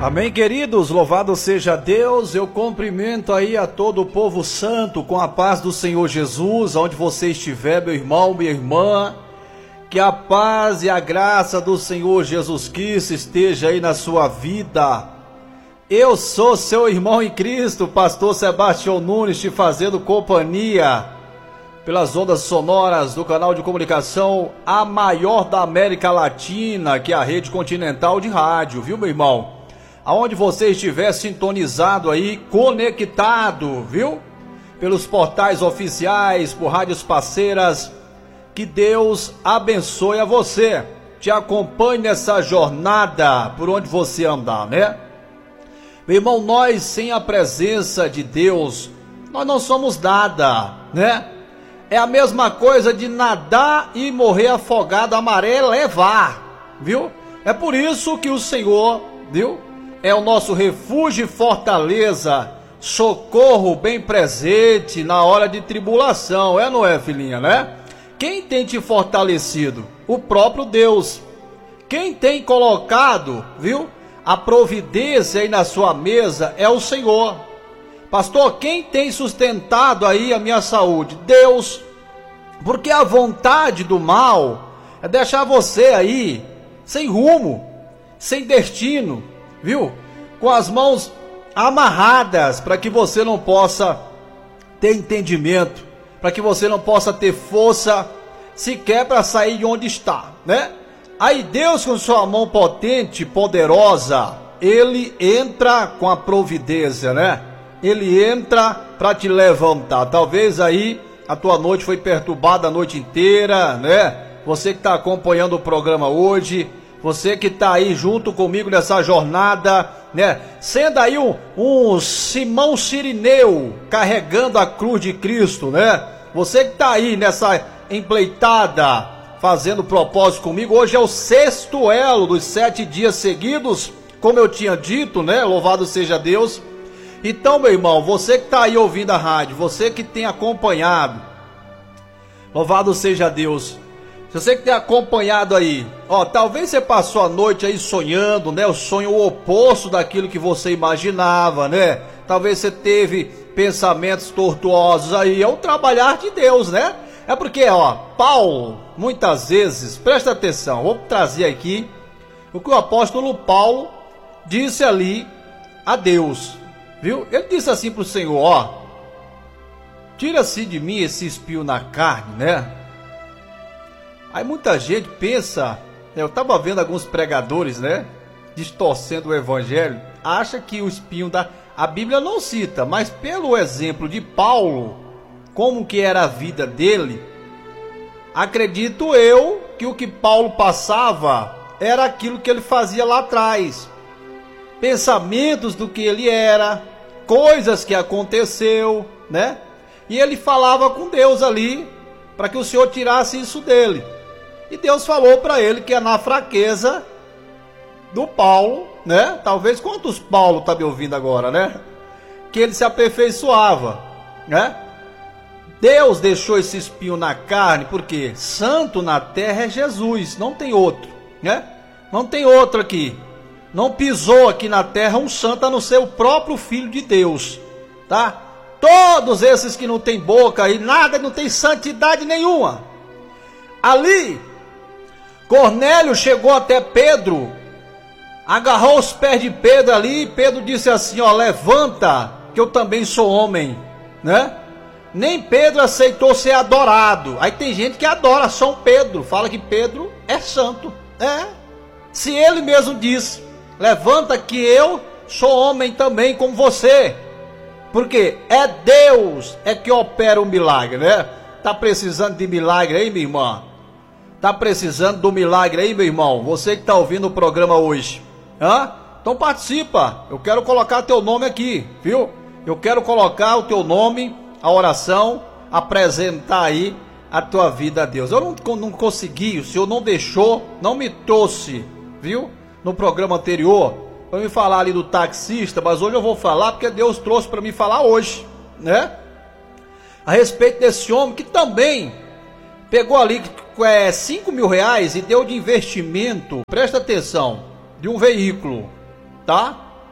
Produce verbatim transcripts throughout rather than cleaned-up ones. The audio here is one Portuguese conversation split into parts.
Amém, queridos, louvado seja Deus. Eu cumprimento aí a todo o povo santo com a paz do Senhor Jesus, onde você estiver, meu irmão, minha irmã, que a paz e a graça do Senhor Jesus Cristo esteja aí na sua vida. Eu sou seu irmão em Cristo, pastor Sebastião Nunes, te fazendo companhia pelas ondas sonoras do canal de comunicação, a maior da América Latina, que é a Rede Continental de Rádio, viu, meu irmão? Aonde você estiver sintonizado aí, conectado, viu? Pelos portais oficiais, por rádios parceiras, que Deus abençoe a você, te acompanhe nessa jornada por onde você andar, né? Meu irmão, nós sem a presença de Deus, nós não somos nada, né? É a mesma coisa de nadar e morrer afogado, a maré levar, viu? É por isso que o Senhor, viu? É o nosso refúgio e fortaleza, socorro bem presente na hora de tribulação, é, não é, filhinha, né? Quem tem te fortalecido? O próprio Deus. Quem tem colocado, viu, a providência aí na sua mesa é o Senhor. Pastor, quem tem sustentado aí a minha saúde? Deus. Porque a vontade do mal é deixar você aí sem rumo, sem destino, viu? Com as mãos amarradas, para que você não possa ter entendimento, para que você não possa ter força sequer para sair de onde está, né? Aí Deus, com sua mão potente, poderosa, ele entra com a providência, né? Ele entra para te levantar. Talvez aí a tua noite foi perturbada a noite inteira, né? Você que está acompanhando o programa hoje, você que está aí junto comigo nessa jornada, né? Sendo aí um, um Simão Sirineu carregando a cruz de Cristo, né? Você que está aí nessa empleitada, fazendo propósito comigo. Hoje é o sexto elo dos sete dias seguidos, como eu tinha dito, né? Louvado seja Deus. Então, meu irmão, você que está aí ouvindo a rádio, você que tem acompanhado, louvado seja Deus. Você que tem acompanhado aí, ó, talvez você passou a noite aí sonhando, né? O sonho oposto daquilo que você imaginava, né? Talvez você teve pensamentos tortuosos aí, é o trabalhar de Deus, né? É porque, ó, Paulo, muitas vezes, presta atenção, vou trazer aqui o que o apóstolo Paulo disse ali a Deus, viu? Ele disse assim pro Senhor, ó, tira-se de mim esse espinho na carne, né? Aí muita gente pensa, eu estava vendo alguns pregadores, né, distorcendo o evangelho, acha que o espinho da... A Bíblia não cita, mas pelo exemplo de Paulo, como que era a vida dele, acredito eu que o que Paulo passava era aquilo que ele fazia lá atrás. Pensamentos do que ele era, coisas que aconteceu, né? E ele falava com Deus ali, para que o Senhor tirasse isso dele. E Deus falou para ele que é na fraqueza do Paulo, né? Talvez quantos Paulo tá me ouvindo agora, né? Que ele se aperfeiçoava, né? Deus deixou esse espinho na carne, porque santo na terra é Jesus, não tem outro, né? Não tem outro aqui. Não pisou aqui na terra um santo a não ser o próprio Filho de Deus, tá? Todos esses que não tem boca e nada, não tem santidade nenhuma. Ali, Cornélio chegou até Pedro, agarrou os pés de Pedro ali, e Pedro disse assim, ó, levanta, que eu também sou homem, né? Nem Pedro aceitou ser adorado. Aí tem gente que adora São Pedro, fala que Pedro é santo, é? Se ele mesmo diz, levanta que eu sou homem também como você, porque é Deus é que opera o milagre, né? Tá precisando de milagre aí, minha irmã? Tá precisando do milagre aí, meu irmão? Você que tá ouvindo o programa hoje, hã? Então participa, eu quero colocar teu nome aqui, viu? Eu quero colocar o teu nome, a oração, apresentar aí a tua vida a Deus. Eu não, não consegui, o Senhor não deixou, não me trouxe, viu? No programa anterior, para me falar ali do taxista, mas hoje eu vou falar porque Deus trouxe para me falar hoje, né? A respeito desse homem que também pegou ali é, cinco mil reais e deu de investimento, presta atenção, de um veículo, tá?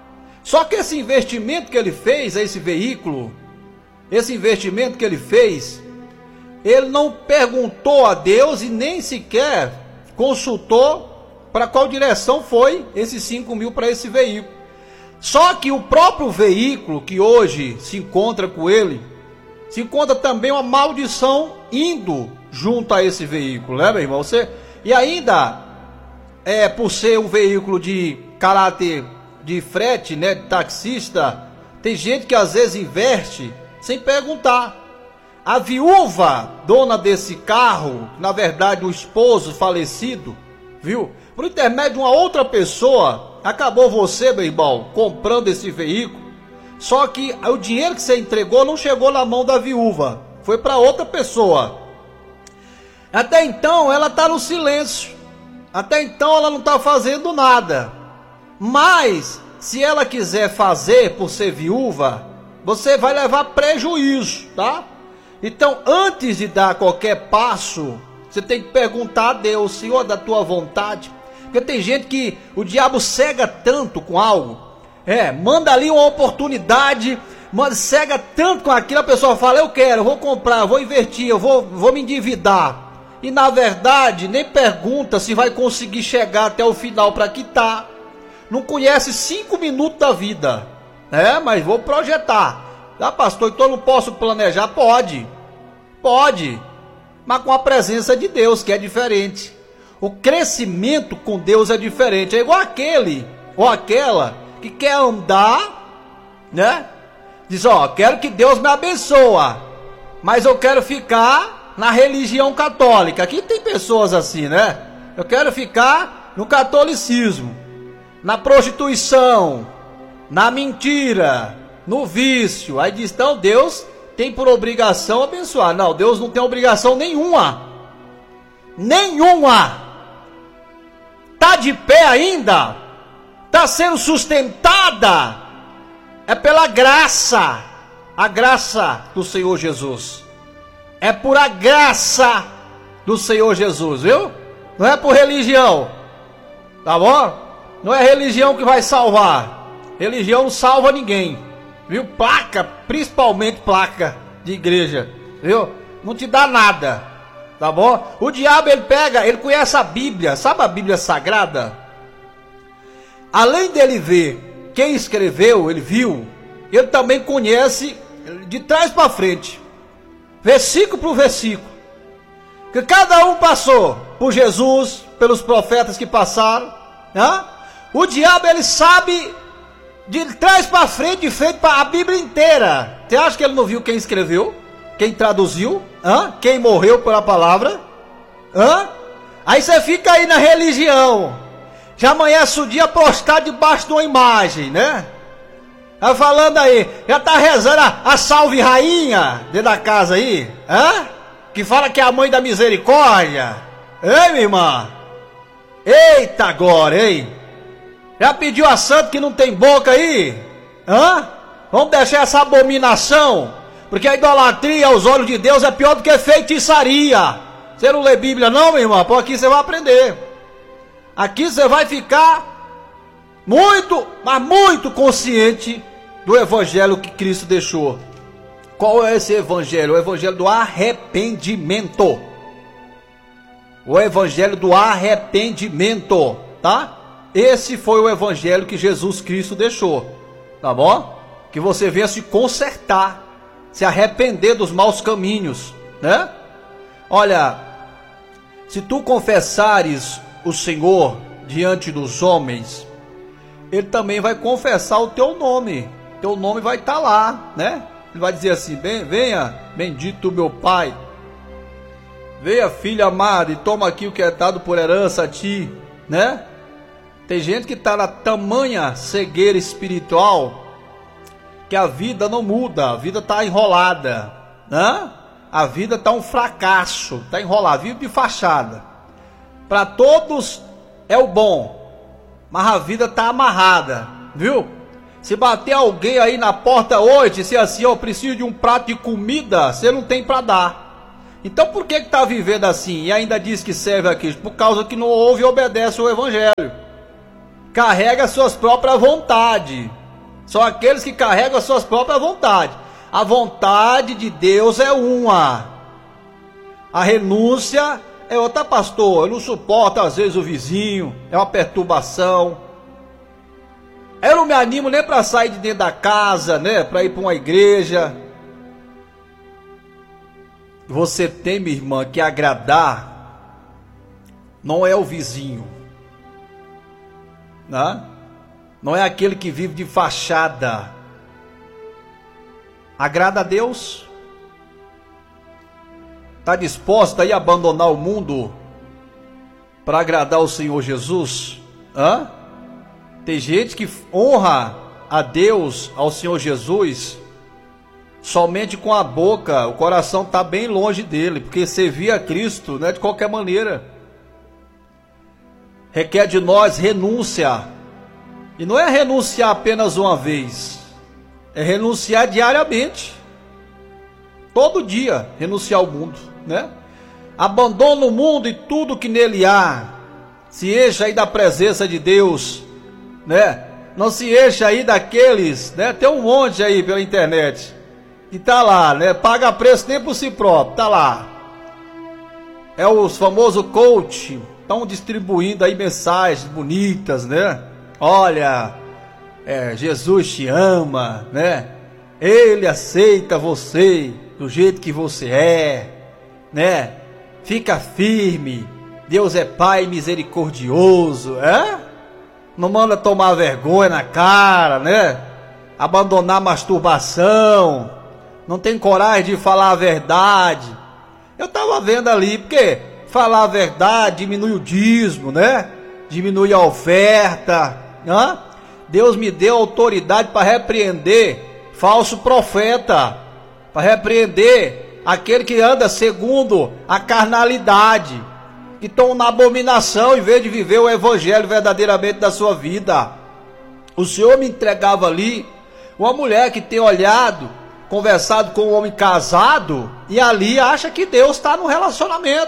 Só que esse investimento que ele fez, esse veículo, esse investimento que ele fez, ele não perguntou a Deus e nem sequer consultou para qual direção foi esses cinco mil para esse veículo. Só que o próprio veículo que hoje se encontra com ele, se encontra também uma maldição indo junto a esse veículo, né, meu irmão? Você, e ainda, é, por ser um veículo de caráter de frete, né, de taxista, tem gente que às vezes investe sem perguntar. A viúva, dona desse carro, na verdade o esposo falecido, viu? Por intermédio de uma outra pessoa, acabou você, meu irmão, comprando esse veículo. Só que o dinheiro que você entregou não chegou na mão da viúva, foi para outra pessoa. Até então ela está no silêncio, até então ela não está fazendo nada. Mas se ela quiser fazer por ser viúva, você vai levar prejuízo, tá? Então, antes de dar qualquer passo, você tem que perguntar a Deus, Senhor, da tua vontade. Porque tem gente que o diabo cega tanto com algo, é, manda ali uma oportunidade, manda, cega tanto com aquilo, a pessoa fala, eu quero, eu vou comprar, eu vou investir, eu vou, vou me endividar. E na verdade, nem pergunta se vai conseguir chegar até o final para quitar. Não conhece cinco minutos da vida, é, mas vou projetar. Ah, pastor, então eu não posso planejar? Pode, pode, mas com a presença de Deus, que é diferente. O crescimento com Deus é diferente. É igual aquele ou aquela que quer andar, né? Diz, ó, quero que Deus me abençoe, mas eu quero ficar na religião católica. Aqui tem pessoas assim, né? Eu quero ficar no catolicismo, na prostituição, na mentira, no vício. Aí diz, então Deus tem por obrigação abençoar. Não, Deus não tem obrigação nenhuma. Nenhuma. Está de pé ainda? Está sendo sustentada? É pela graça. A graça do Senhor Jesus. É por a graça do Senhor Jesus, viu? Não é por religião. Tá bom? Não é religião que vai salvar. Religião não salva ninguém. Viu? Placa, principalmente placa de igreja, viu? Não te dá nada, tá bom? O diabo, ele pega, ele conhece a Bíblia, sabe a Bíblia Sagrada? Além dele ver quem escreveu, ele viu, ele também conhece de trás para frente, versículo por versículo, que cada um passou por Jesus, pelos profetas que passaram, né? O diabo, ele sabe de trás para frente, de frente para a Bíblia inteira. Você acha que ele não viu quem escreveu? Quem traduziu? Hã? Quem morreu pela palavra? Hã? Aí você fica aí na religião. Já amanhece o dia prostrado debaixo de uma imagem, né? Tá falando aí, já tá rezando a, a salve rainha dentro da casa aí? Hã? Que fala que é a mãe da misericórdia. Ei, minha irmã? Eita agora, hein? Já pediu a santo que não tem boca aí? Hã? Vamos deixar essa abominação? Porque a idolatria aos olhos de Deus é pior do que feitiçaria. Você não lê Bíblia não, meu irmão? Por aqui você vai aprender. Aqui você vai ficar muito, mas muito consciente do evangelho que Cristo deixou. Qual é esse evangelho? O evangelho do arrependimento. O evangelho do arrependimento, tá? Esse foi o evangelho que Jesus Cristo deixou, tá bom? Que você venha se consertar, se arrepender dos maus caminhos, né? Olha, se tu confessares o Senhor diante dos homens, Ele também vai confessar o teu nome, teu nome vai estar lá, né? Ele vai dizer assim, venha, bendito meu Pai, venha filho amado e toma aqui o que é dado por herança a ti, né? Tem gente que está na tamanha cegueira espiritual que a vida não muda, a vida está enrolada, né? A vida está um fracasso, está enrolada, vive de fachada. Para todos é o bom, mas a vida está amarrada, viu? Se bater alguém aí na porta hoje, se assim, eu preciso de um prato de comida, você não tem para dar. Então por que está vivendo assim e ainda diz que serve a Cristo? Por causa que não ouve e obedece o evangelho. Carrega suas próprias vontades, São aqueles que carregam as suas próprias vontades. A vontade de Deus é uma. A renúncia é outra. Pastor, eu não suporto às vezes o vizinho, é uma perturbação. Eu não me animo nem para sair de dentro da casa, né? Para ir para uma igreja. Você tem, minha irmã, que agradar não é o vizinho, né? Não é aquele que vive de fachada. Agrada a Deus? Está disposta a ir abandonar o mundo para agradar o Senhor Jesus? Hã? Tem gente que honra a Deus, ao Senhor Jesus, somente com a boca. O coração está bem longe dele, porque servir a Cristo não é de qualquer maneira. Requer de nós renúncia. E não é renunciar apenas uma vez, é renunciar diariamente, todo dia, renunciar ao mundo, né? Abandona o mundo e tudo que nele há, se encha aí da presença de Deus, né? Não se encha aí daqueles, né? Tem um monte aí pela internet, e tá lá, né? Paga preço nem por si próprio, tá lá. É os famosos coach, estão distribuindo aí mensagens bonitas, né? Olha, é, Jesus te ama, né? Ele aceita você do jeito que você é, né? Fica firme, Deus é Pai misericordioso, é? Não manda tomar vergonha na cara, né? Abandonar a masturbação, não tem coragem de falar a verdade. Eu tava vendo ali, porque falar a verdade diminui o dízimo, né? Diminui a oferta. Hã? Deus me deu autoridade para repreender falso profeta, para repreender aquele que anda segundo a carnalidade, que estão na abominação em vez de viver o evangelho verdadeiramente da sua vida. O Senhor me entregava ali uma mulher que tem olhado, conversado com um homem casado, e ali acha que Deus está no relacionamento,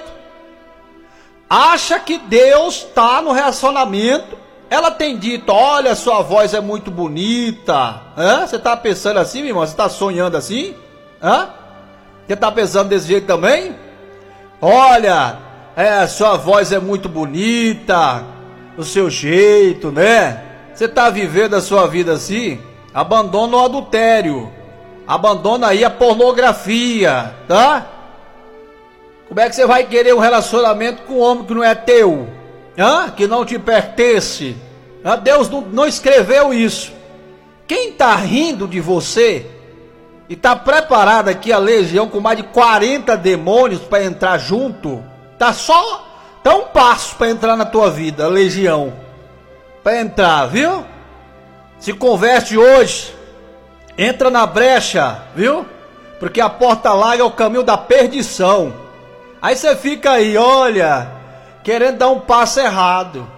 acha que Deus está no relacionamento. Ela tem dito, olha, sua voz é muito bonita. Hã? Você está pensando assim, minha irmã? Você está sonhando assim? Hã? Você está pensando desse jeito também? Olha, é, sua voz é muito bonita, o seu jeito, né? Você está vivendo a sua vida assim? Abandona o adultério, abandona aí a pornografia, tá? Como é que você vai querer um relacionamento com um homem que não é teu? Hã? Que não te pertence? Hã? Deus não, não escreveu isso. Quem está rindo de você e está preparado aqui a legião com mais de quarenta demônios para entrar junto, tá só tá um passo para entrar na tua vida, a legião, para entrar, viu? Se converte hoje, entra na brecha, viu? Porque a porta larga é o caminho da perdição. Aí você fica aí, olha, querendo dar um passo errado.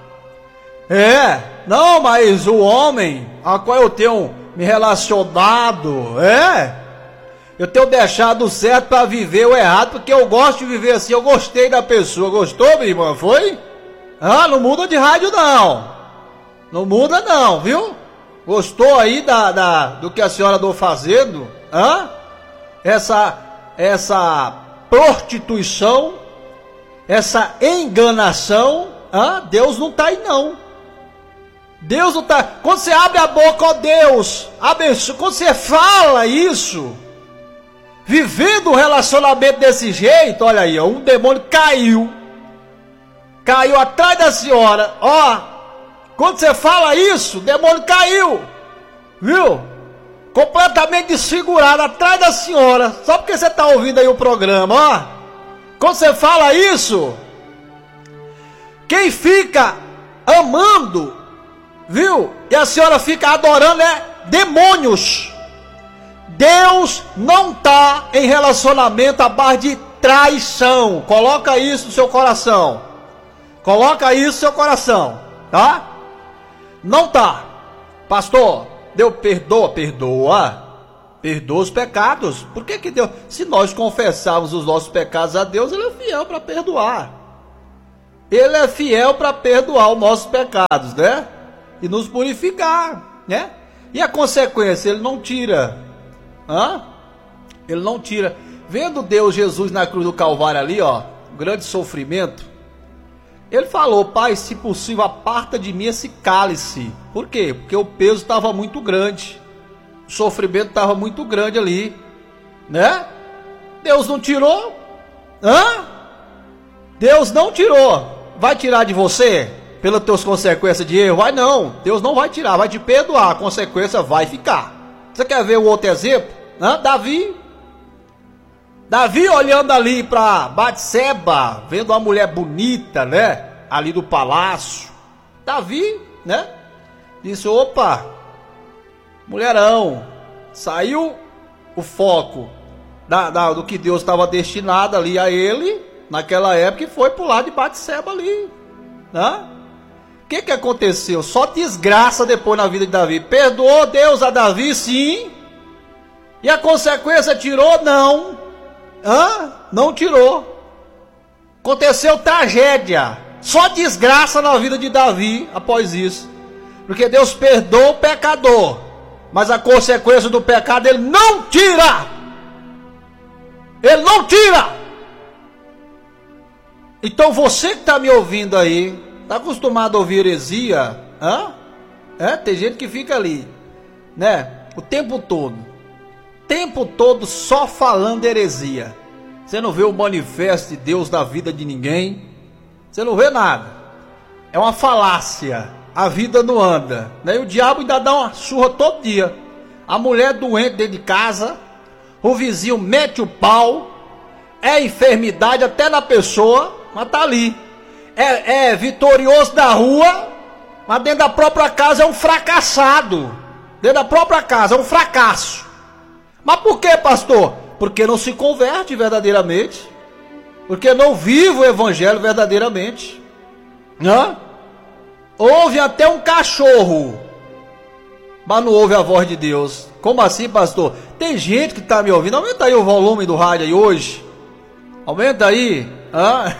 É, não, mas o homem a qual eu tenho me relacionado, é, eu tenho deixado certo para viver o errado, porque eu gosto de viver assim, eu gostei da pessoa. Gostou, minha irmã? Foi? Ah, não muda de rádio não, não muda não, viu? Gostou aí da, da, do que a senhora andou fazendo? Hã? Essa, essa prostituição, essa enganação, ah, Deus não está aí não. Deus não está. Quando você abre a boca, ó Deus, abençoa. Quando você fala isso, vivendo um relacionamento desse jeito, olha aí, ó, um demônio caiu, caiu atrás da senhora, ó. Quando você fala isso, o demônio caiu, viu? Completamente desfigurado atrás da senhora, só porque você está ouvindo aí o programa, ó. Quando você fala isso, quem fica amando, viu? E a senhora fica adorando é demônios. Deus não está em relacionamento à base de traição. Coloca isso no seu coração. Coloca isso no seu coração, tá? Não tá. Pastor, Deus perdoa, perdoa. Perdoa os pecados. Por que que Deus, se nós confessarmos os nossos pecados a Deus, Ele é fiel para perdoar. Ele é fiel para perdoar os nossos pecados, né? E nos purificar, né? E a consequência, ele não tira. Hã? Ele não tira. Vendo Deus, Jesus na cruz do Calvário ali, ó, um grande sofrimento, ele falou: Pai, se possível, aparta de mim esse cálice. Por quê? Porque o peso estava muito grande, o sofrimento estava muito grande ali, né? Deus não tirou? Hã? Deus não tirou. Vai tirar de você pelas tuas consequências de erro? Vai não. Deus não vai tirar, vai te perdoar. A consequência vai ficar. Você quer ver um outro exemplo? Hã? Davi. Davi olhando ali para Batseba, vendo uma mulher bonita, né? Ali do palácio. Davi, né? Disse: opa, mulherão. Saiu o foco da, da, do que Deus estava destinado ali a ele naquela época, e foi pro lado de Batseba ali, né? O que que aconteceu? Só desgraça depois na vida de Davi. Perdoou Deus a Davi, sim. E a consequência tirou? Não. Hã? Não tirou. Aconteceu tragédia. Só desgraça na vida de Davi após isso. Porque Deus perdoa o pecador, mas a consequência do pecado ele não tira. Ele não tira. Então você que está me ouvindo aí, está acostumado a ouvir heresia? Hã? É, tem gente que fica ali, né? O tempo todo. Tempo todo só falando heresia. Você não vê o manifesto de Deus na vida de ninguém. Você não vê nada. É uma falácia. A vida não anda, né? E o diabo ainda dá uma surra todo dia. A mulher doente dentro de casa, o vizinho mete o pau, é enfermidade até na pessoa, mas tá ali. É, é vitorioso da rua, mas dentro da própria casa é um fracassado. Dentro da própria casa é um fracasso. Mas por que, pastor? Porque não se converte verdadeiramente. Porque não vive o evangelho verdadeiramente. Hã? Ouve até um cachorro, mas não ouve a voz de Deus. Como assim, pastor? Tem gente que está me ouvindo. Aumenta aí o volume do rádio aí hoje. Aumenta aí. Hã?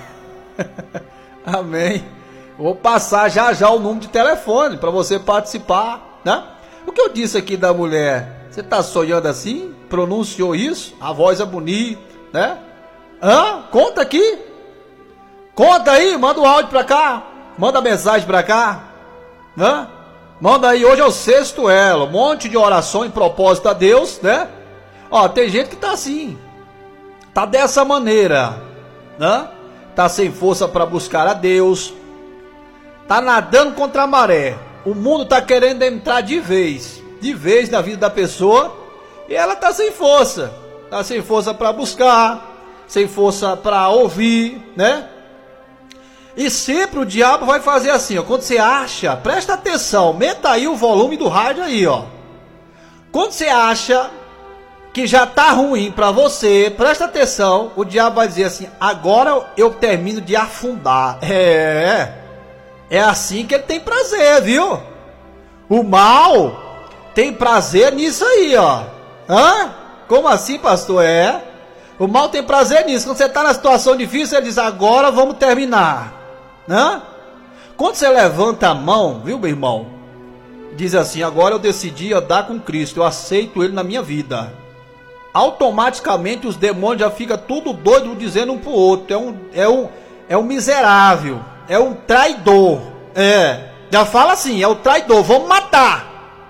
Amém. Vou passar já já o número de telefone para você participar, né? O que eu disse aqui da mulher, você está sonhando assim? Pronunciou isso? A voz é bonita, né? Hã? Conta aqui. Conta aí, manda o áudio para cá. Manda mensagem para cá. Hã? Manda aí, hoje é o sexto elo. Um monte de oração em propósito a Deus, né? Ó, tem gente que tá assim. Tá dessa maneira, né? Tá sem força para buscar a Deus. Tá nadando contra a maré. O mundo tá querendo entrar de vez. De vez na vida da pessoa. E ela tá sem força. Tá sem força para buscar. Sem força para ouvir, né? E sempre o diabo vai fazer assim, ó. Quando você acha, presta atenção, aumenta aí o volume do rádio aí, ó. Quando você acha que já tá ruim para você, presta atenção, o diabo vai dizer assim: agora eu termino de afundar. É, é assim que ele tem prazer, viu? O mal tem prazer nisso aí, ó. Hã? Como assim, pastor? É. O mal tem prazer nisso. Quando você tá na situação difícil, ele diz: agora vamos terminar. Hã? Quando você levanta a mão, viu, meu irmão? Diz assim: agora eu decidi andar com Cristo, eu aceito Ele na minha vida. Automaticamente os demônios já ficam tudo doido dizendo um pro outro: é um, é um, é um miserável, é um traidor. É, já fala assim: é o traidor, vamos matar,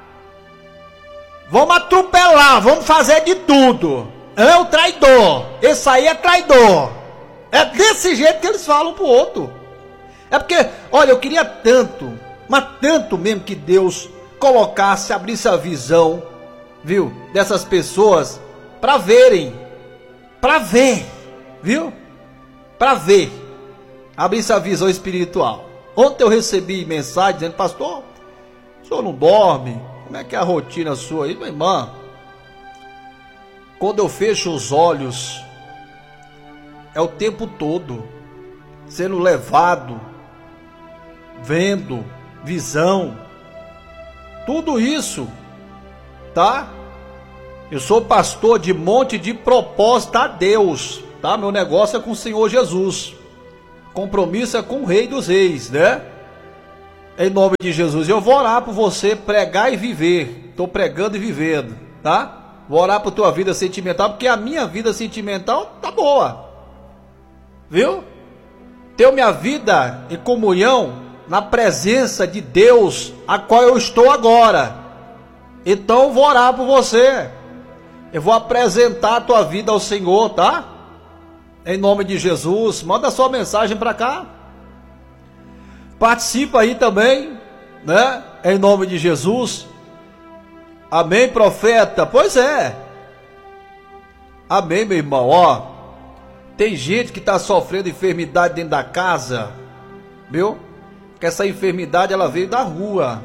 vamos atropelar, vamos fazer de tudo. É o traidor, esse aí é traidor. É desse jeito que eles falam pro outro. É porque, olha, eu queria tanto, mas tanto mesmo que Deus colocasse, abrisse a visão, viu, dessas pessoas, para verem, para ver, viu, para ver, abrisse a visão espiritual. Ontem eu recebi mensagem dizendo: pastor, o senhor não dorme? Como é que é a rotina sua aí? Minha irmã, quando eu fecho os olhos, é o tempo todo sendo levado, vendo, visão, tudo isso, tá? Eu sou pastor de monte de propósito a Deus, tá? Meu negócio é com o Senhor Jesus, compromisso é com o Rei dos Reis, né? Em nome de Jesus. Eu vou orar por você pregar e viver. Estou pregando e vivendo, tá? Vou orar por tua vida sentimental, porque a minha vida sentimental tá boa. Viu? Tenho minha vida em comunhão na presença de Deus, a qual eu estou agora. Então eu vou orar por você. Eu vou apresentar a tua vida ao Senhor, tá? Em nome de Jesus. Manda sua mensagem para cá. Participa aí também, né? Em nome de Jesus. Amém, profeta? Pois é. Amém, meu irmão. Ó, tem gente que está sofrendo enfermidade dentro da casa, viu? Que essa enfermidade ela veio da rua.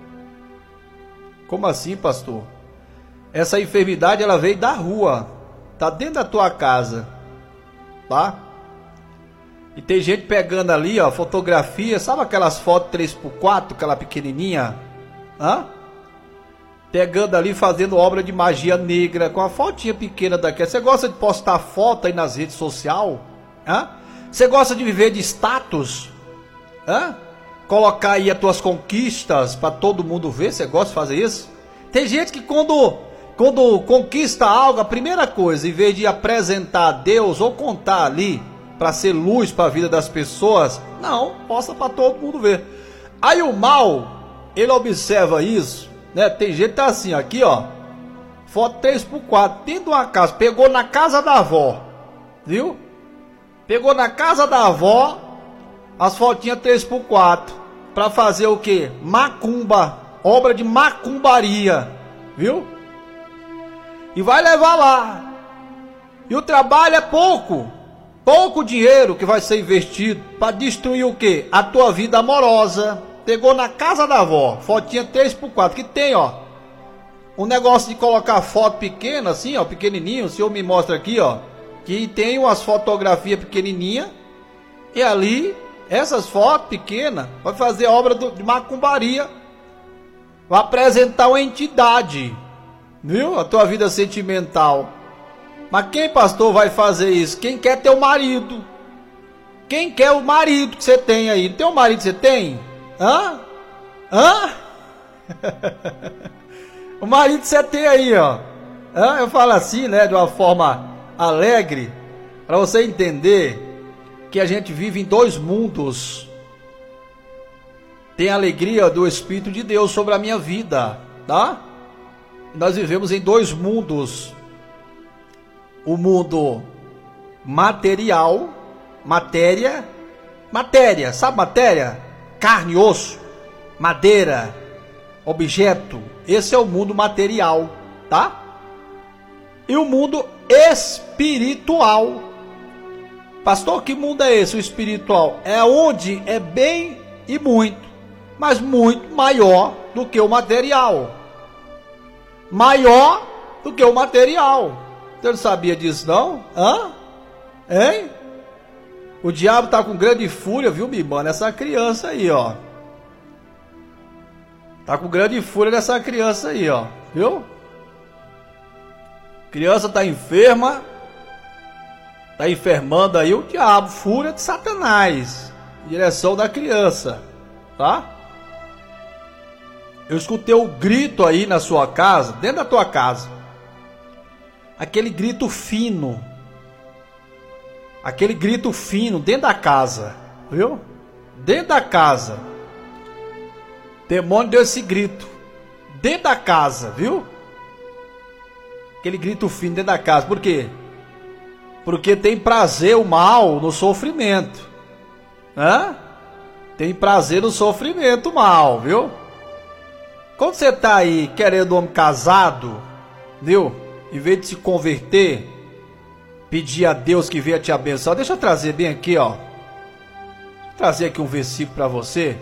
Como assim, pastor? Essa enfermidade ela veio da rua. Tá dentro da tua casa, tá? E tem gente pegando ali, ó, fotografia, sabe aquelas fotos três por quatro, aquela pequenininha? Hã? Pegando ali, fazendo obra de magia negra, com a fotinha pequena daquela. Você gosta de postar foto aí nas redes sociais? Hã? Você gosta de viver de status? Hã? Colocar aí as tuas conquistas para todo mundo ver? Você gosta de fazer isso? Tem gente que quando, quando conquista algo, a primeira coisa, em vez de apresentar a Deus ou contar ali, para ser luz para a vida das pessoas, não, posta para todo mundo ver. Aí o mal, ele observa isso, né? Tem gente que tá assim, aqui ó, foto três por quatro, dentro de uma casa, pegou na casa da avó, viu? Pegou na casa da avó, as fotinhas três por quatro, para fazer o que? Macumba, obra de macumbaria, viu? E vai levar lá, e o trabalho é pouco, pouco dinheiro que vai ser investido para destruir o que? A tua vida amorosa. Pegou na casa da avó, fotinha três por quatro, que tem, ó, um negócio de colocar foto pequena, assim, ó, pequenininho, o senhor me mostra aqui, ó, que tem umas fotografias pequenininhas, e ali, essas fotos pequenas, vai fazer obra do, de macumbaria, vai apresentar uma entidade, viu? A tua vida sentimental. Mas quem, pastor, vai fazer isso? Quem quer ter o marido? Quem quer o marido que você tem aí? Não tem o marido que você tem? Hã? Hã? O marido que você tem aí, ó. Hã? Eu falo assim, né, de uma forma alegre, para você entender que a gente vive em dois mundos. Tem a alegria do Espírito de Deus sobre a minha vida, tá? Nós vivemos em dois mundos. O mundo material, matéria, matéria, sabe matéria? Carne, osso, madeira, objeto. Esse é o mundo material, tá? E o mundo espiritual. Pastor, que mundo é esse, o espiritual? É onde é bem e muito, mas muito maior do que o material. Maior do que o material. Você não sabia disso, não? Hã? Hein? O diabo tá com grande fúria, viu, minha irmã? Nessa criança aí, ó. Tá com grande fúria nessa criança aí, ó. Viu? Criança tá enferma. Tá enfermando aí o diabo. Fúria de Satanás. Direção da criança. Tá? Eu escutei o grito aí na sua casa, dentro da tua casa. Aquele grito fino. Aquele grito fino dentro da casa. Viu? Dentro da casa. Demônio deu esse grito. Dentro da casa, viu? Aquele grito fino dentro da casa. Por quê? Porque tem prazer o mal no sofrimento. Hã? Tem prazer no sofrimento o mal, viu? Quando você tá aí querendo um homem casado, viu? Em vez de se converter, pedir a Deus que venha te abençoar. Deixa eu trazer bem aqui, ó. Vou trazer aqui um versículo para você.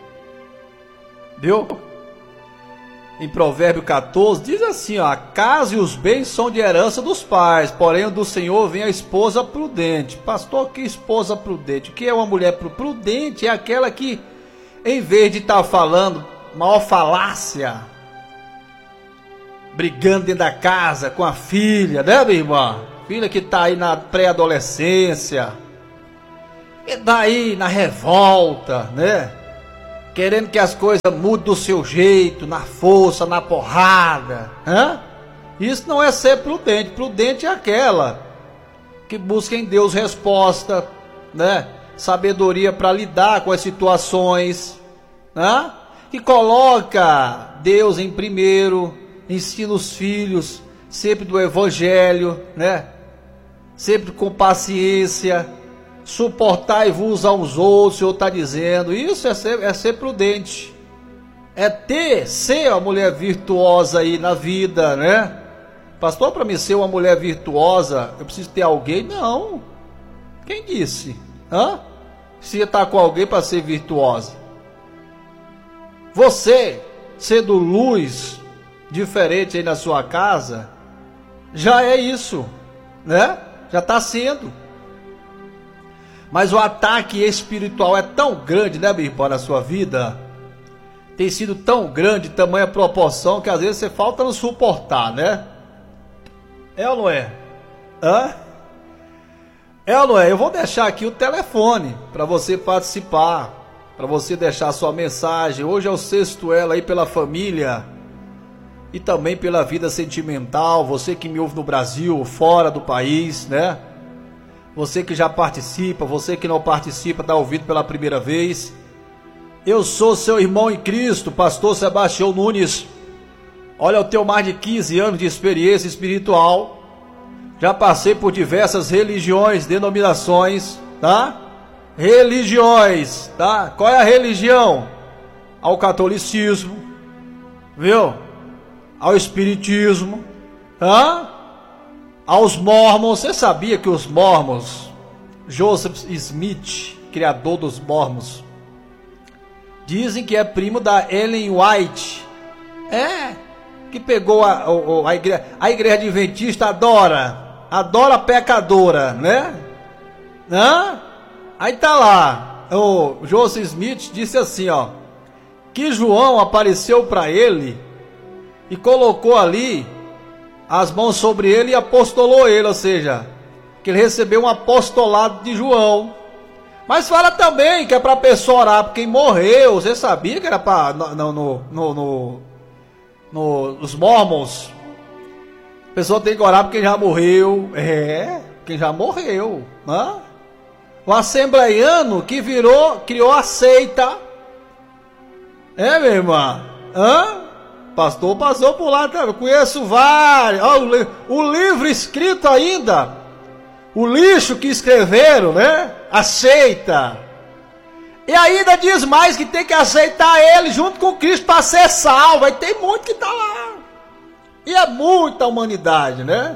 Viu? Em Provérbio quatorze, diz assim, ó. A casa e os bens são de herança dos pais, porém do Senhor vem a esposa prudente. Pastor, que esposa prudente? O que é uma mulher prudente? É aquela que, em vez de estar tá falando maior falácia, brigando dentro da casa com a filha, né, minha irmã? Filha que está aí na pré-adolescência, que está aí na revolta, né? querendo que as coisas mudem do seu jeito, na força, na porrada. Hã? Isso não é ser prudente. Prudente é aquela que busca em Deus resposta, né? Sabedoria para lidar com as situações, né? Que coloca Deus em primeiro, ensina os filhos sempre do evangelho, né? Sempre com paciência, suportai-vos aos outros, o Senhor está dizendo. Isso é ser, é ser prudente, é ter, ser uma mulher virtuosa aí na vida, né? Pastor, para mim ser uma mulher virtuosa, eu preciso ter alguém? Não. Quem disse? Hã? Precisa estar com alguém para ser virtuosa. Você, sendo luz diferente aí na sua casa, já é isso, né? Já está sendo. Mas o ataque espiritual é tão grande, né, meu irmão, na sua vida? Tem sido tão grande, tamanha proporção, que às vezes você falta não suportar, né? É ou não é? Hã? É ou não é? Eu vou deixar aqui o telefone para você participar, para você deixar sua mensagem. Hoje é o sexto elo aí pela família e também pela vida sentimental. Você que me ouve no Brasil, fora do país, né? Você que já participa, você que não participa, está ouvindo pela primeira vez. Eu sou seu irmão em Cristo, pastor Sebastião Nunes. Olha, eu tenho mais de quinze anos de experiência espiritual. Já passei por diversas religiões, denominações, tá? Religiões, tá? Qual é a religião? Ao catolicismo, viu? Ao espiritismo, tá? Aos mormons. Você sabia que os mormons, Joseph Smith, criador dos mormons, dizem que é primo da Ellen White? É, que pegou a, a, a, igreja, a igreja adventista adora, adora a pecadora, né? Hã? Aí tá lá, o Joseph Smith disse assim, ó, que João apareceu para ele e colocou ali as mãos sobre ele e apostolou ele, ou seja, que ele recebeu um apostolado de João. Mas fala também que é para a pessoa orar por quem morreu. Você sabia que era para no, no, no, no, no, nos mormons? A pessoa tem que orar por quem já morreu. É, quem já morreu, né? O assembleiano que virou, criou a seita. É, minha irmã? Hã? Pastor passou por lá, eu conheço vários. Ó, o, o livro escrito ainda, o lixo que escreveram, né? Aceita. E ainda diz mais que tem que aceitar ele junto com Cristo para ser salvo. Aí tem muito que está lá. E é muita humanidade, né?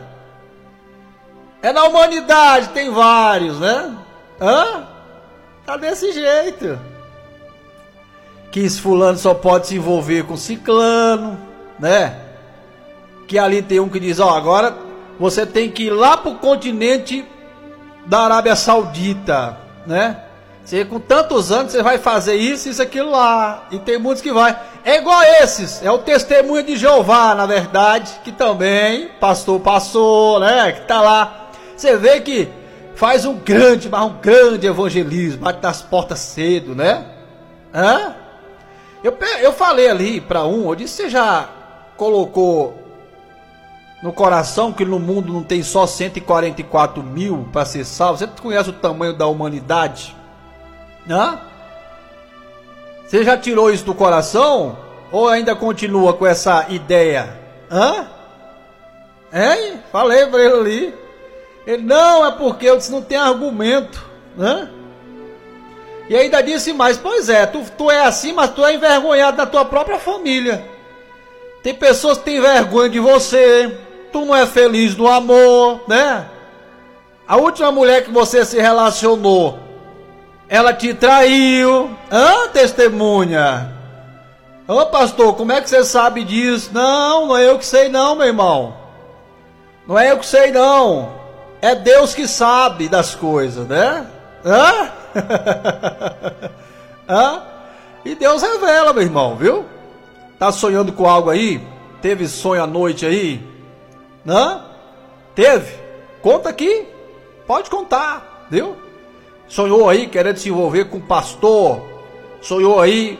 É na humanidade, tem vários, né? Hã? Tá desse jeito. Que esse fulano só pode se envolver com ciclano, né? Que ali tem um que diz, ó, agora você tem que ir lá pro continente da Arábia Saudita, né? Você com tantos anos você vai fazer isso, isso, aquilo lá. E tem muitos que vai. É igual a esses, é o testemunho de Jeová, na verdade, que também pastor passou, né? Que tá lá. Você vê que faz um grande, mas um grande evangelismo, bate nas portas cedo, né? Hã? Eu, eu falei ali para um, eu disse, você já colocou no coração que no mundo não tem só cento e quarenta e quatro mil para ser salvo? Você conhece o tamanho da humanidade? Hã? Você já tirou isso do coração? Ou ainda continua com essa ideia? Hã? Hein? Falei para ele ali. Ele, não, é porque eu disse, não tem argumento, né? E ainda disse mais, pois é, tu, tu é assim, mas tu é envergonhado da tua própria família. Tem pessoas que têm vergonha de você, tu não é feliz no amor, né? A última mulher que você se relacionou, ela te traiu. Hã, testemunha? Ô pastor, como é que você sabe disso? Não, não é eu que sei não, meu irmão. Não é eu que sei não. É Deus que sabe das coisas, né? Hã? Hã? E Deus revela, meu irmão, viu? Tá sonhando com algo aí? Teve sonho à noite aí? Hã? Teve? Conta aqui. Pode contar, viu? Sonhou aí querendo se envolver com pastor. Sonhou aí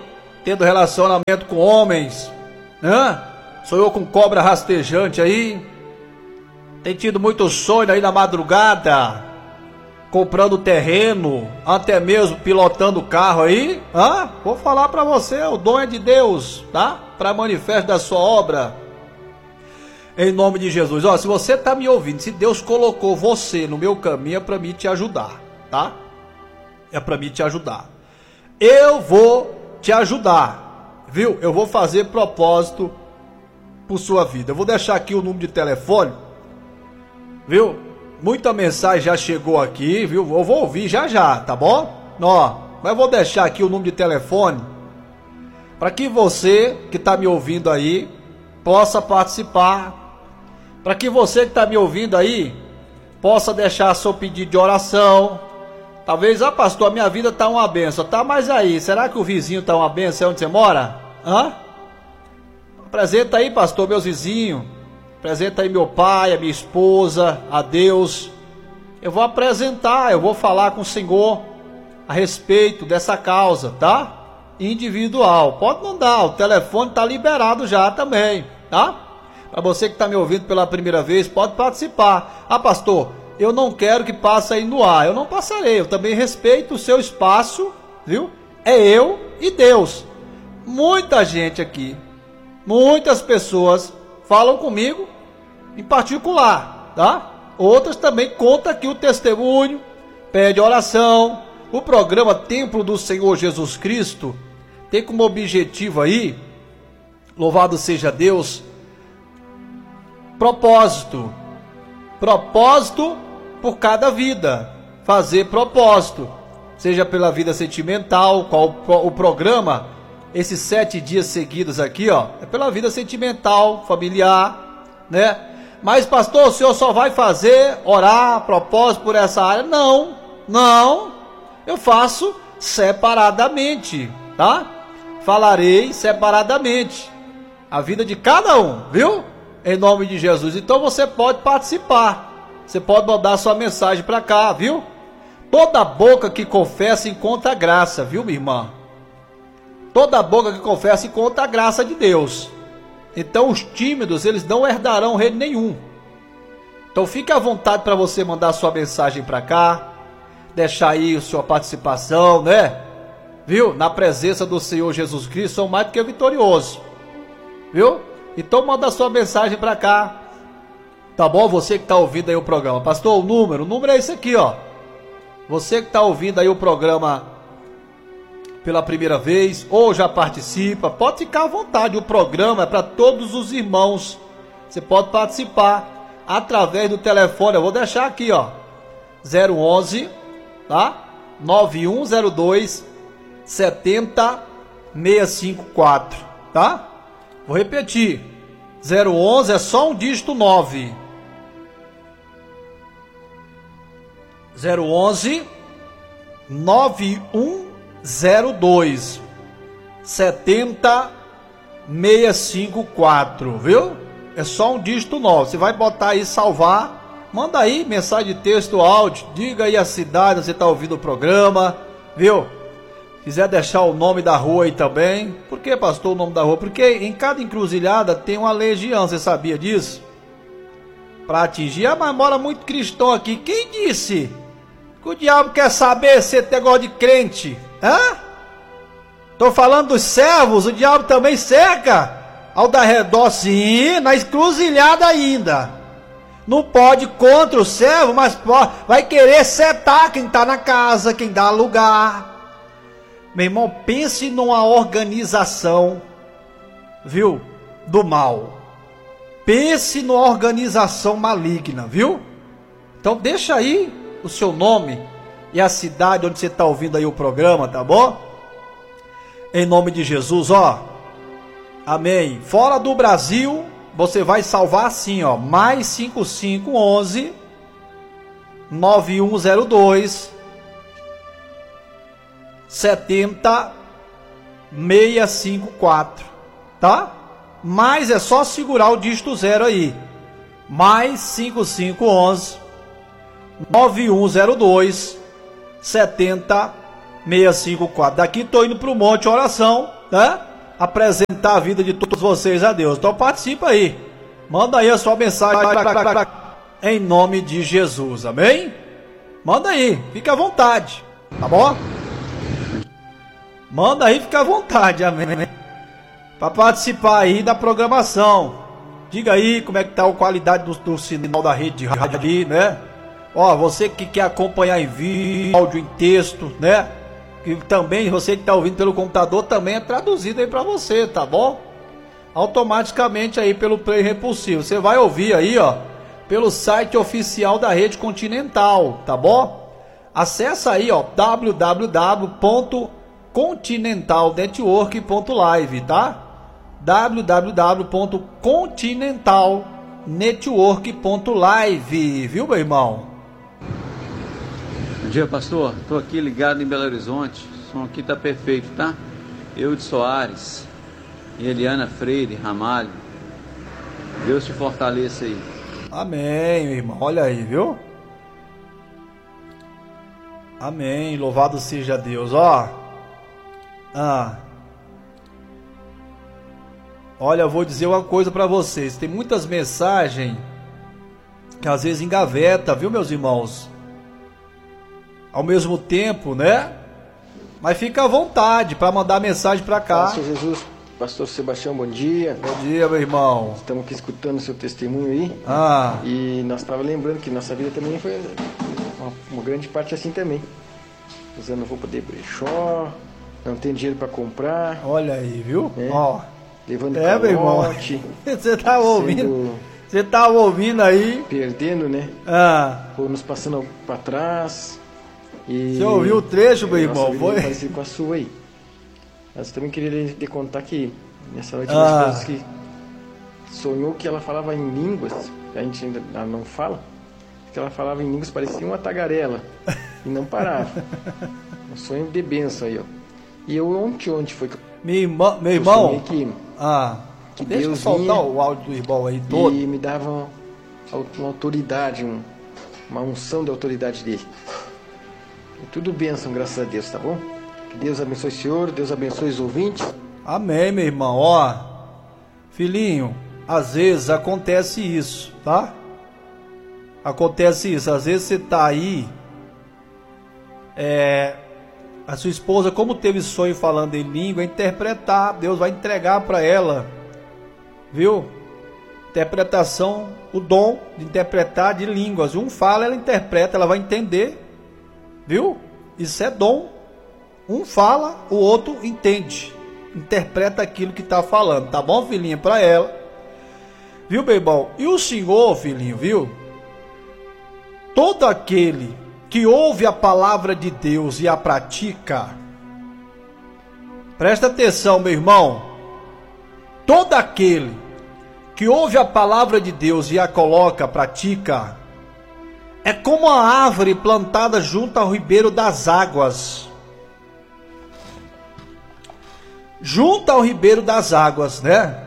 tendo relacionamento com homens, né? Sonhou com cobra rastejante aí, tem tido muito sonho aí na madrugada, comprando terreno, até mesmo pilotando carro aí, hã? Vou falar para você, o dom é de Deus, tá? Para manifesto da sua obra, em nome de Jesus. Ó, se você tá me ouvindo, se Deus colocou você no meu caminho, é para mim te ajudar, tá? É para mim te ajudar. Eu vou te ajudar, viu? Eu vou fazer propósito por sua vida. Eu vou deixar aqui o número de telefone, viu? Muita mensagem já chegou aqui, viu? Eu vou ouvir já já, tá bom? Ó, mas eu vou deixar aqui o número de telefone para que você que está me ouvindo aí possa participar, para que você que está me ouvindo aí possa deixar seu pedido de oração. Talvez, ah pastor, a minha vida tá uma benção, tá, mas aí, será que o vizinho tá uma benção onde você mora? Hã? Apresenta aí, pastor, meus vizinhos, apresenta aí meu pai, a minha esposa, a Deus. Eu vou apresentar, eu vou falar com o Senhor a respeito dessa causa, tá? Individual, pode mandar, o telefone tá liberado já também, tá? Para você que tá me ouvindo pela primeira vez, pode participar. Ah pastor, eu não quero que passe aí no ar, eu não passarei, eu também respeito o seu espaço, viu? É eu e Deus. Muita gente aqui, muitas pessoas falam comigo em particular, tá? Outras também contam aqui o testemunho, pede oração. O programa Templo do Senhor Jesus Cristo tem como objetivo aí, louvado seja Deus, propósito, propósito por cada vida, fazer propósito, seja pela vida sentimental, qual o programa, esses sete dias seguidos aqui, ó, é pela vida sentimental, familiar, né? Mas pastor, o senhor só vai fazer, orar, propósito por essa área? Não, não, eu faço separadamente, tá? Falarei separadamente, a vida de cada um, viu? Em nome de Jesus. Então você pode participar. Você pode mandar sua mensagem para cá, viu? Toda boca que confessa encontra graça, viu, minha irmã? Toda boca que confessa encontra a graça de Deus. Então os tímidos, eles não herdarão reino nenhum. Então fique à vontade para você mandar sua mensagem para cá, deixar aí a sua participação, né? Viu? Na presença do Senhor Jesus Cristo, são mais do que vitoriosos. Viu? Então manda sua mensagem para cá. Tá bom? Você que está ouvindo aí o programa. Pastor, o número, o número é esse aqui, ó. Você que está ouvindo aí o programa pela primeira vez, ou já participa, pode ficar à vontade. O programa é para todos os irmãos. Você pode participar através do telefone. Eu vou deixar aqui, ó. zero onze, tá? nove um zero dois, sete zero seis cinco quatro, tá? Vou repetir. zero onze é só um dígito nove. zero onze, nove um zero dois, sete zero seis cinco quatro, viu? É só um dígito nove. Você vai botar aí, salvar. Manda aí mensagem de texto, áudio. Diga aí a cidade onde você está ouvindo o programa, viu? Quiser deixar o nome da rua aí também. Por que, pastor, o nome da rua? Porque em cada encruzilhada tem uma legião, você sabia disso? Para atingir, ah, mas mora muito cristão aqui. Quem disse que o diabo quer saber se tem negócio de crente? Hã? Tô falando dos servos, o diabo também cerca ao dar redor, sim, na encruzilhada ainda. Não pode contra o servo, mas pode, vai querer setar quem tá na casa, quem dá lugar. Meu irmão, pense numa organização, viu, do mal. Pense numa organização maligna, viu? Então deixa aí o seu nome e a cidade onde você está ouvindo aí o programa, tá bom? Em nome de Jesus, ó. Amém. Fora do Brasil, você vai salvar assim, ó. Mais cinco cinco onze, nove um zero dois, sete zero seis cinco quatro, tá? Mas é só segurar o dígito zero aí. Mais cinco cinco onze, nove um zero dois, sete zero seis cinco quatro. Daqui tô indo pro Monte Oração, né, apresentar a vida de todos vocês a Deus. Então participa aí. Manda aí a sua mensagem em nome de Jesus. Amém? Manda aí, fica à vontade. Tá bom? Manda aí, fica à vontade. Amém? Para participar aí da programação. Diga aí como é que tá a qualidade do, do sinal da rede de rádio ali, né? Ó, você que quer acompanhar em vídeo, áudio, em texto, né? Que também, você que tá ouvindo pelo computador, também é traduzido aí para você, tá bom? Automaticamente aí pelo Play Repulsivo. Você vai ouvir aí, ó, pelo site oficial da Rede Continental, tá bom? Acessa aí, ó, w w w ponto continental network ponto live, tá? w w w ponto continental network ponto live, viu, meu irmão? Bom dia, pastor. Estou aqui ligado em Belo Horizonte. O som aqui tá perfeito, tá? Eu de Soares e Eliana Freire Ramalho. Deus te fortaleça aí. Amém, meu irmão. Olha aí, viu? Amém. Louvado seja Deus. Ó. Ah. Olha, eu vou dizer uma coisa para vocês. Tem muitas mensagens que às vezes engaveta, viu, meus irmãos? Ao mesmo tempo, né? Mas fica à vontade para mandar mensagem para cá. Pastor Jesus, Pastor Sebastião, bom dia. Bom dia, meu irmão. Estamos aqui escutando o seu testemunho aí. Ah. E nós estávamos lembrando que nossa vida também foi uma, uma grande parte assim também. Usando roupa de brechó, não tem dinheiro para comprar. Olha aí, viu? Né? Ó. Levando é, meu irmão. Você tá ouvindo? Você tá ouvindo aí? Perdendo, né? Ah. Ou nos passando para trás. E você ouviu o trecho, meu irmão? Foi parecido com a sua aí. Mas também queria lhe contar que nessa noite ah. das coisas que sonhou que ela falava em línguas, a gente ainda não fala, que ela falava em línguas, parecia uma tagarela e não parava. Um sonho de benção aí, ó. E eu ontem, ontem foi que meu irmão, meu irmão, que, ah, que deixa Deus eu soltar vinha o áudio do irmão aí todo. E me dava uma, uma autoridade, um, uma unção de autoridade dele. E tudo bênção, graças a Deus, tá bom? Que Deus abençoe o senhor, Deus abençoe os ouvintes. Amém, meu irmão. Ó, filhinho, às vezes acontece isso, tá? Acontece isso. Às vezes você tá aí, é, a sua esposa, como teve sonho falando em língua, interpretar, Deus vai entregar para ela, viu? Interpretação, o dom de interpretar de línguas. Um fala, ela interpreta, ela vai entender, viu? Isso é dom. Um fala, o outro entende, interpreta aquilo que está falando, tá bom, filhinha, para ela, viu, meu irmão? E o senhor, filhinho, viu? Todo aquele que ouve a palavra de Deus e a pratica, presta atenção, meu irmão, todo aquele que ouve a palavra de Deus e a coloca, pratica, é como a árvore plantada junto ao ribeiro das águas, junto ao ribeiro das águas, né?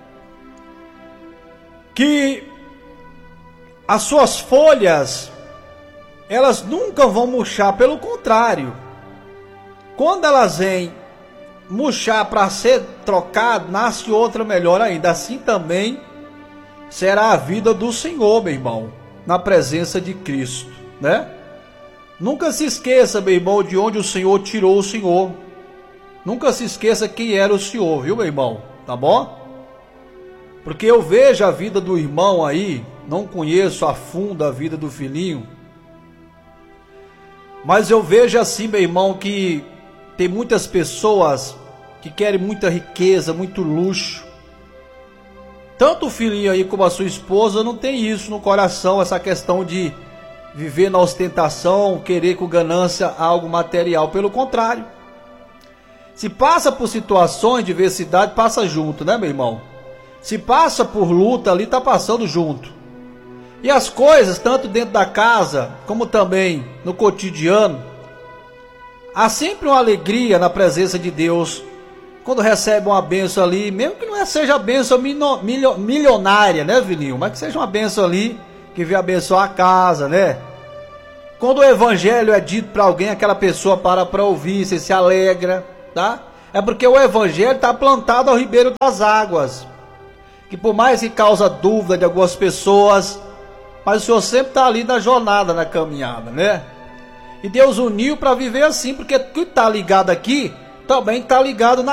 Que as suas folhas, elas nunca vão murchar, pelo contrário, quando elas vêm murchar para ser trocado, nasce outra melhor ainda. Assim também será a vida do Senhor, meu irmão, na presença de Cristo, né? Nunca se esqueça, meu irmão, de onde o Senhor tirou o Senhor. Nunca se esqueça quem era o Senhor, viu, meu irmão? Tá bom? Porque eu vejo a vida do irmão aí, não conheço a fundo a vida do filhinho, mas eu vejo assim, meu irmão, que tem muitas pessoas que querem muita riqueza, muito luxo. Tanto o filhinho aí como a sua esposa não tem isso no coração, essa questão de viver na ostentação, querer com ganância algo material. Pelo contrário, se passa por situações de adversidade, passa junto, né, meu irmão? Se passa por luta ali, tá passando junto. E as coisas, tanto dentro da casa, como também no cotidiano, há sempre uma alegria na presença de Deus, quando recebe uma bênção ali, mesmo que não seja bênção milionária, né, filhinho? Mas que seja uma bênção ali, que venha abençoar a casa, né? Quando o evangelho é dito para alguém, aquela pessoa para para ouvir, você se alegra, tá? É porque o evangelho está plantado ao ribeiro das águas. Que por mais que causa dúvida de algumas pessoas, mas o Senhor sempre está ali na jornada, na caminhada, né? E Deus uniu para viver assim, porque quem está ligado aqui também está ligado na